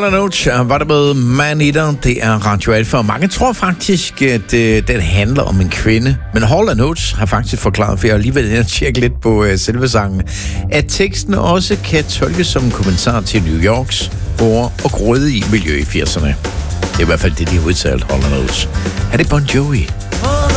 Hall & Oates var det med Man Eater. Det er Radio Alfa, og mange tror faktisk, at den handler om en kvinde. Men Hall & Oates har faktisk forklaret, for jeg har lige været inde og tjekke lidt på selve sangen, at teksten også kan tolkes som en kommentar til New Yorks hårde og grådige miljø i 80'erne. Det er i hvert fald det, de har udtalt, Hall & Oates. Er det Bon Jovi?